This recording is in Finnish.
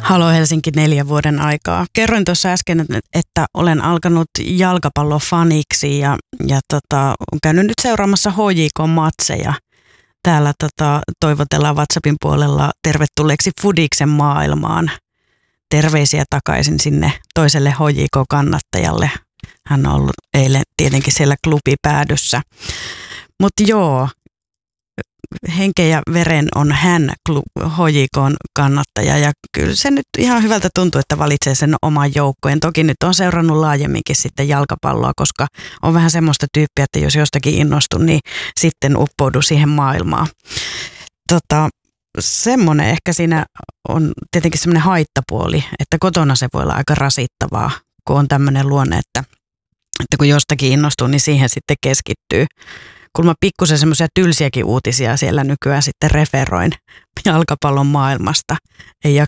Halo Helsinki 4 vuoden aikaa. Kerroin tuossa äsken, että olen alkanut jalkapallofaniksi ja olen käynyt nyt seuraamassa HJK-matseja. Täällä toivotellaan WhatsAppin puolella tervetulleeksi Fudiksen maailmaan. Terveisiä takaisin sinne toiselle HJK-kannattajalle. Hän on ollut eilen tietenkin siellä klubipäädyssä. Mutta joo, henken ja veren on hän HJK:n kannattaja ja kyllä se nyt ihan hyvältä tuntuu, että valitsee sen oman joukkojen. Toki nyt on seurannut laajemminkin sitten jalkapalloa, koska on vähän semmoista tyyppiä, että jos jostakin innostun, niin sitten uppoudu siihen maailmaan. Semmoinen ehkä siinä on tietenkin semmoinen haittapuoli, että kotona se voi olla aika rasittavaa, kun on tämmöinen luonne, että kun jostakin innostuu, niin siihen sitten keskittyy. Kun mä pikkusen semmoisia tylsiäkin uutisia siellä nykyään sitten referoin jalkapallon maailmasta. Ei